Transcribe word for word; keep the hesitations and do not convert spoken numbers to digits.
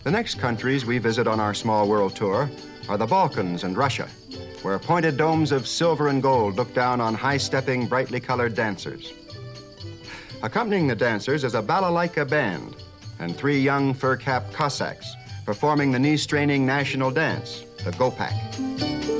The next countries we visit on our small world tour are the Balkans and Russia, where pointed domes of silver and gold look down on high-stepping, brightly colored dancers. Accompanying the dancers is a balalaika band and three young fur-capped Cossacks performing the knee-straining national dance, the Gopak.